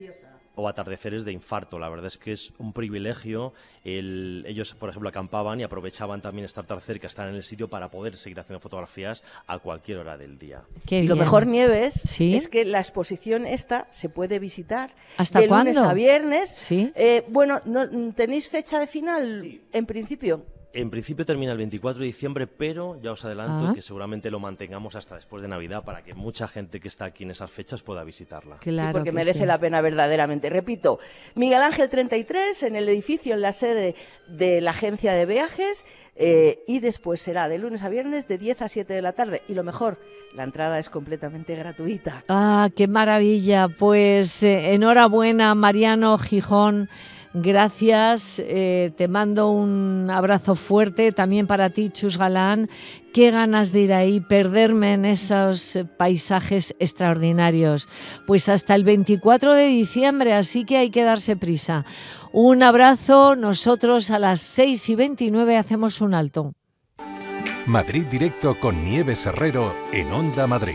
o atardeceres de infarto. La verdad es que es un privilegio. Ellos, por ejemplo, acampaban y aprovechaban también estar tan cerca, estar en el sitio para poder seguir haciendo fotografías a cualquier hora del día. Y lo mejor, Nieves, ¿Sí? es que la exposición esta se puede visitar ¿Hasta de cuándo? lunes a viernes. ¿Sí? Bueno, ¿tenéis fecha de final? Sí. En principio. En principio termina el 24 de diciembre, pero ya os adelanto Ah. que seguramente lo mantengamos hasta después de Navidad para que mucha gente que está aquí en esas fechas pueda visitarla. Claro, Sí, porque que merece sí. la pena verdaderamente. Repito, Miguel Ángel 33 en el edificio, en la sede de la agencia de viajes, y después será de lunes a viernes de 10 a 7 de la tarde. Y lo mejor, la entrada es completamente gratuita. Ah, qué maravilla. Pues enhorabuena, Mariano Gijón. Gracias, te mando un abrazo fuerte también para ti, Chus Galán. Qué ganas de ir ahí, perderme en esos paisajes extraordinarios. Pues hasta el 24 de diciembre, así que hay que darse prisa. Un abrazo, nosotros a las 6:29 hacemos un alto. Madrid Directo con Nieves Herrero en Onda Madrid.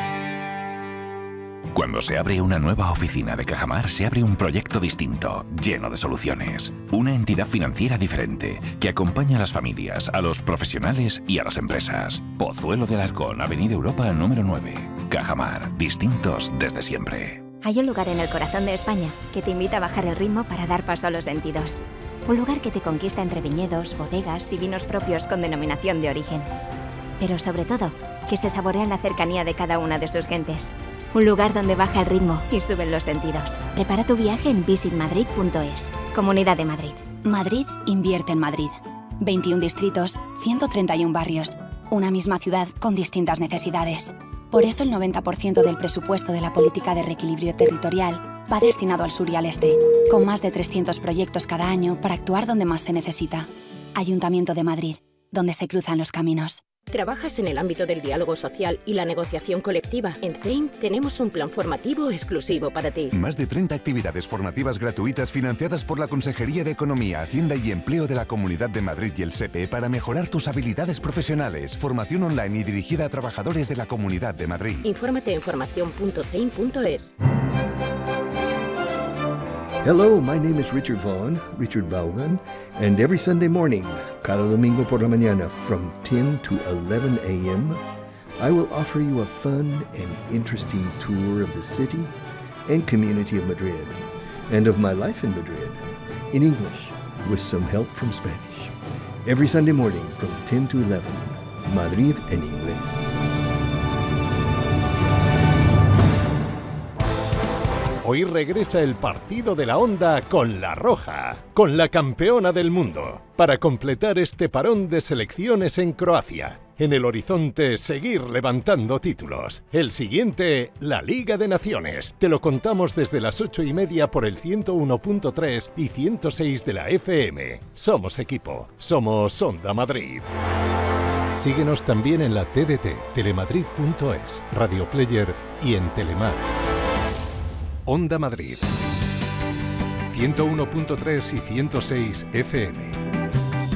Cuando se abre una nueva oficina de Cajamar, se abre un proyecto distinto, lleno de soluciones. Una entidad financiera diferente, que acompaña a las familias, a los profesionales y a las empresas. Pozuelo de Alarcón, Avenida Europa número 9. Cajamar, distintos desde siempre. Hay un lugar en el corazón de España que te invita a bajar el ritmo para dar paso a los sentidos. Un lugar que te conquista entre viñedos, bodegas y vinos propios con denominación de origen. Pero sobre todo, que se saborea en la cercanía de cada una de sus gentes. Un lugar donde baja el ritmo y suben los sentidos. Prepara tu viaje en visitmadrid.es. Comunidad de Madrid. Madrid invierte en Madrid. 21 distritos, 131 barrios. Una misma ciudad con distintas necesidades. Por eso el 90% del presupuesto de la política de reequilibrio territorial va destinado al sur y al este, con más de 300 proyectos cada año para actuar donde más se necesita. Ayuntamiento de Madrid, donde se cruzan los caminos. ¿Trabajas en el ámbito del diálogo social y la negociación colectiva? En CEIM tenemos un plan formativo exclusivo para ti. Más de 30 actividades formativas gratuitas financiadas por la Consejería de Economía, Hacienda y Empleo de la Comunidad de Madrid y el SEPE para mejorar tus habilidades profesionales. Formación online y dirigida a trabajadores de la Comunidad de Madrid. Infórmate en formación.ceim.es. Hello, my name is Richard Vaughan, and every Sunday morning, cada domingo por la mañana, from 10 to 11 a.m., I will offer you a fun and interesting tour of the city and community of Madrid, and of my life in Madrid, in English, with some help from Spanish. Every Sunday morning, from 10 to 11, Madrid en inglés. Hoy regresa el partido de la Onda con La Roja, con la campeona del mundo, para completar este parón de selecciones en Croacia. En el horizonte, seguir levantando títulos. El siguiente, la Liga de Naciones. Te lo contamos desde las 8:30 por el 101.3 y 106 de la FM. Somos equipo, somos Onda Madrid. Síguenos también en la TDT, telemadrid.es, Radio Player y en Telemar. Onda Madrid, 101.3 y 106 FM.